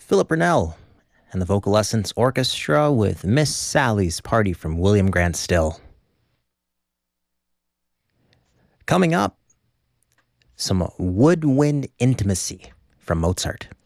Philip Burnell and the Vocal Essence Orchestra with Miss Sally's Party from William Grant Still. Coming up, some woodwind intimacy from Mozart.